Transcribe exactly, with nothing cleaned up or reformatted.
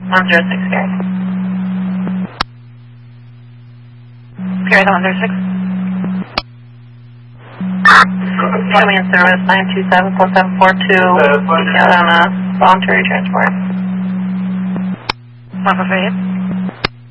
one zero six, Gary. Gary, one zero six. Coming in service nine two seven four seven four two. Out on a voluntary transport. Off of eight.